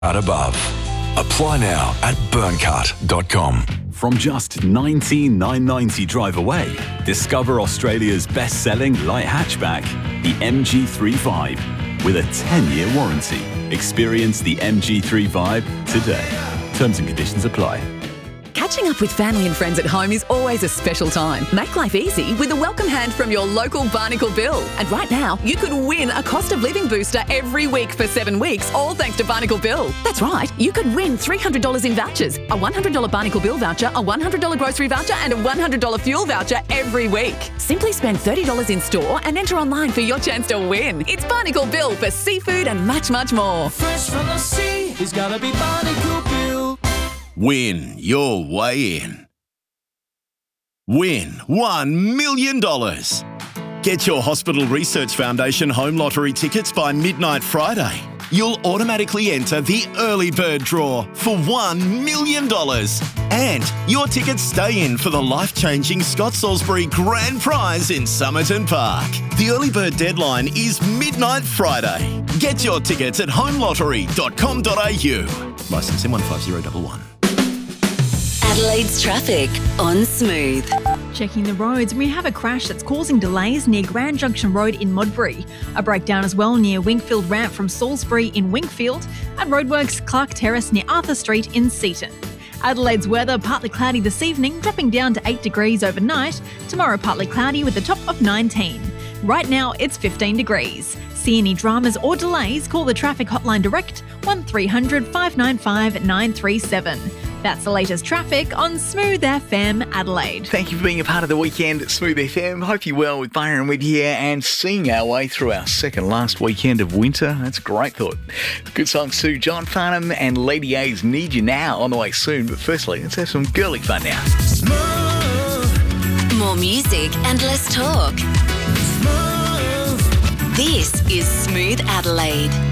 At above. Apply now at burncut.com. From just $19,990 drive away, discover Australia's best-selling light hatchback, the MG3 Vibe, with a 10-year warranty. Experience the MG3 Vibe today. Terms and conditions apply. Catching up with family and friends at home is always a special time. Make life easy with a welcome hand from your local Barnacle Bill. And right now, you could win a cost of living booster every week for 7 weeks, all thanks to Barnacle Bill. That's right, you could win $300 in vouchers, a $100 Barnacle Bill voucher, a $100 grocery voucher, and a $100 fuel voucher every week. Simply spend $30 in store and enter online for your chance to win. It's Barnacle Bill for seafood and much, much more. Fresh from the sea, it's gotta be Barnacle Bill. Win your way in. Win $1 million. Get your Hospital Research Foundation home lottery tickets by midnight Friday. You'll automatically enter the early bird draw for $1 million. And your tickets stay in for the life-changing Scott Salisbury Grand Prize in Somerton Park. The early bird deadline is midnight Friday. Get your tickets at homelottery.com.au. Licence M15011. Adelaide's traffic on Smooth. Checking the roads, we have a crash that's causing delays near Grand Junction Road in Modbury. A breakdown as well near Wingfield Ramp from Salisbury in Wingfield. And roadworks Clark Terrace near Arthur Street in Seaton. Adelaide's weather, partly cloudy this evening, dropping down to 8 degrees overnight. Tomorrow, partly cloudy with a top of 19. Right now, it's 15 degrees. See any dramas or delays, call the traffic hotline direct 1300 595 937. That's the latest traffic on Smooth FM Adelaide. Thank you for being a part of the weekend at Smooth FM. Hope you're well with Byron with you and seeing our way through our second last weekend of winter. That's a great thought. Good songs too. John Farnham and Lady A's Need You Now on the way soon. But firstly, let's have some girly fun now. Smooth. More music and less talk. Smooth. This is Smooth Adelaide.